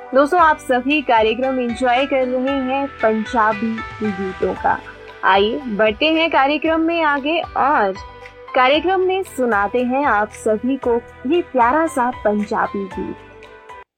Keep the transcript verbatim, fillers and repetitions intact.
दोस्तों, आप सभी कार्यक्रम एंजॉय कर रहे हैं पंजाबी गीतों का। आइए बढ़ते हैं कार्यक्रम में आगे और कार्यक्रम में सुनाते हैं आप सभी को ये प्यारा सा पंजाबी गीत।